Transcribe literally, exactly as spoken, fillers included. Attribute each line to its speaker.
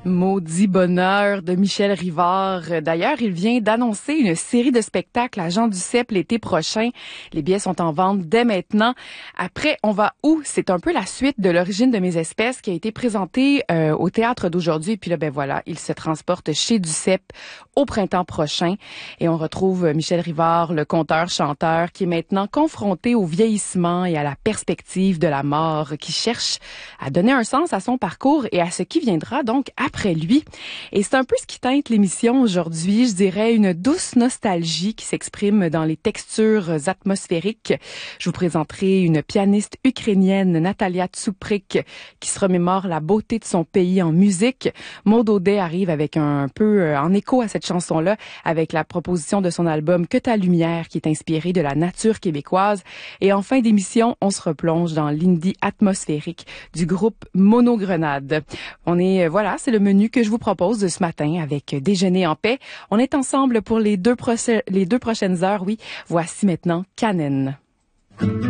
Speaker 1: Maudit bonheur de Michel Rivard. D'ailleurs, il vient d'annoncer une série de spectacles à Jean Duceppe l'été prochain. Les billets sont en vente dès maintenant. Après, on va où? C'est un peu la suite de L'origine de mes espèces qui a été présentée euh, au théâtre d'aujourd'hui. Et puis là, ben voilà, il se transporte chez Duceppe au printemps prochain. Et on retrouve Michel Rivard, le conteur-chanteur, qui est maintenant confronté au vieillissement et à la perspective de la mort, qui cherche à donner un sens à son parcours et à ce qui viendra donc après lui. Et c'est un peu ce qui teinte l'émission aujourd'hui, je dirais une douce nostalgie qui s'exprime dans les textures atmosphériques. Je vous présenterai une pianiste ukrainienne, Natalia Tsuprik, qui se remémore la beauté de son pays en musique. Maud Audet arrive avec un peu en écho à cette chanson-là, avec la proposition de son album Que ta lumière, qui est inspiré de la nature québécoise. Et en fin d'émission, on se replonge dans l'indie atmosphérique du groupe Monogrenade. On est, voilà, c'est le menu que je vous propose de ce matin avec Déjeuner en paix. On est ensemble pour les deux, proce- les deux prochaines heures, oui. Voici maintenant Kanen.